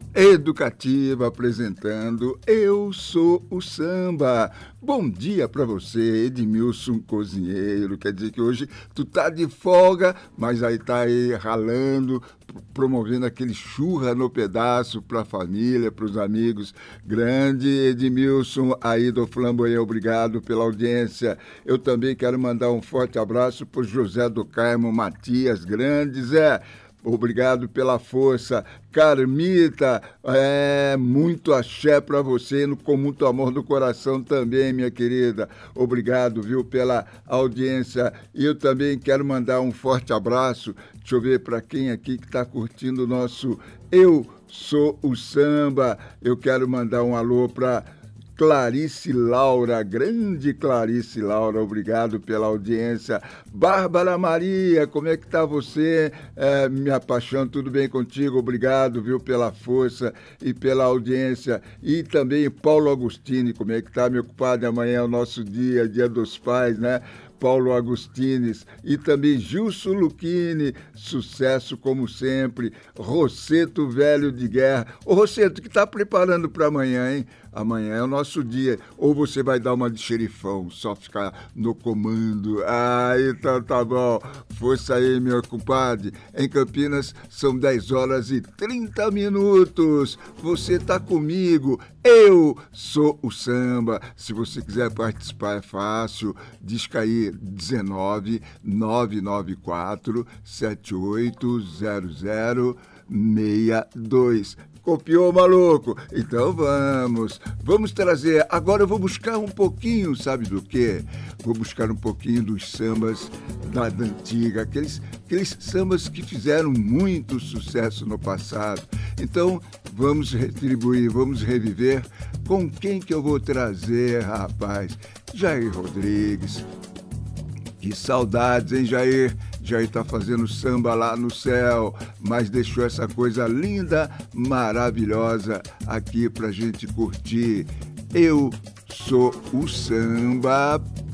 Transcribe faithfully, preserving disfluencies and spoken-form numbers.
Educativa apresentando Eu Sou o Samba. Bom dia para você, Edmilson Cozinheiro. Quer dizer que hoje tu tá de folga, mas aí tá aí ralando, promovendo aquele churra no pedaço para a família, para os amigos. Grande Edmilson aí do Flamboyant, obrigado pela audiência. Eu também quero mandar um forte abraço para o José do Carmo Matias, grande Zé. Obrigado pela força. Carmita, é, muito axé para você, no, com muito amor do coração também, minha querida. Obrigado, viu, pela audiência. E eu também quero mandar um forte abraço. Deixa eu ver para quem aqui que está curtindo o nosso Eu Sou o Samba. Eu quero mandar um alô para Clarice Laura, grande Clarice Laura, obrigado pela audiência. Bárbara Maria, como é que tá você? É, minha paixão, tudo bem contigo? Obrigado, viu, pela força e pela audiência. E também Paulo Agostini, como é que tá, meu compadre? Amanhã é o nosso dia, dia dos pais, né? Paulo Agostines e também Gilson Luchini, sucesso como sempre. Rosseto Velho de Guerra. Ô Rosseto, que tá preparando para amanhã, hein? Amanhã é o nosso dia. Ou você vai dar uma de xerifão, só ficar no comando. Ah, então tá bom. Força aí, meu compadre. Em Campinas são dez horas e trinta minutos. Você tá comigo. Eu sou o samba. Se você quiser participar é fácil. Disca aí dezenove, nove nove quatro, sete oito zero zero seis dois. Copiou, maluco? Então vamos. Vamos trazer. Agora eu vou buscar um pouquinho, sabe do quê? Vou buscar um pouquinho dos sambas da, da antiga, aqueles, aqueles sambas que fizeram muito sucesso no passado. Então vamos retribuir, vamos reviver. Com quem que eu vou trazer, rapaz? Jair Rodrigues. Que saudades, hein, Jair? Jair tá fazendo samba lá no céu, mas deixou essa coisa linda, maravilhosa aqui pra gente curtir. Eu sou o samba.